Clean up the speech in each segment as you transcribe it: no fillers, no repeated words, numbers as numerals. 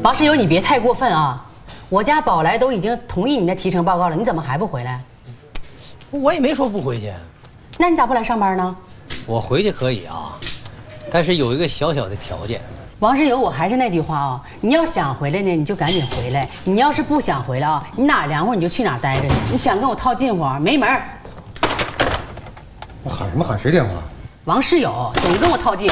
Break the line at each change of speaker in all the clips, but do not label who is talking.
王世友，你别太过分啊！我家宝来都已经同意你的提成报告了，你怎么还不回来？
我也没说不回去。
那你咋不来上班呢？
我回去可以啊，但是有一个小小的条件。
王世友，我还是那句话啊，你要想回来呢，你就赶紧回来；你要是不想回来啊，你哪凉快你就去哪待着去。你想跟我套近乎，没门儿！
我喊什么喊？谁电话？
王世友总跟我套近乎。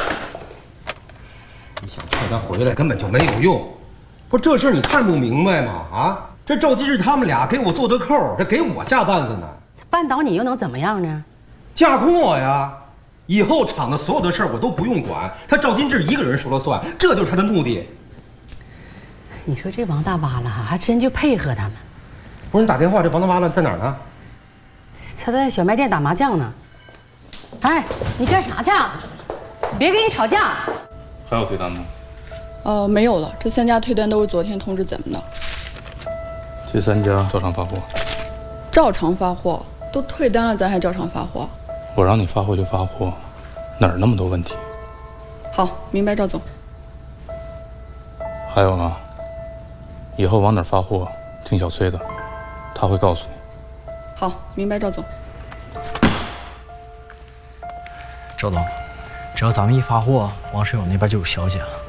你想劝他回来根本就没有用。不是这事儿你看不明白吗？啊，这赵金是他们俩给我做的扣，这给我下绊子呢。
绊倒你又能怎么样呢？
架空我呀！以后厂子所有的事儿我都不用管，他赵金志一个人说了算，这就是他的目的。
你说这王大妈了还真就配合他们。
不是你打电话，这王大妈了在哪儿呢？
他在小卖店打麻将呢。哎，你干啥去？别跟你吵架。
还有退单吗？
没有了，这3家退单都是昨天通知咱们的。
这3家照常发货。
照常发货，都退单了，咱还照常发货？
我让你发货就发货，哪儿那么多问题？
好，明白，赵总。
还有啊，以后往哪儿发货，听小崔的，他会告诉你。
好，明白，赵总。
赵总，只要咱们一发货，王世友那边就有消息了。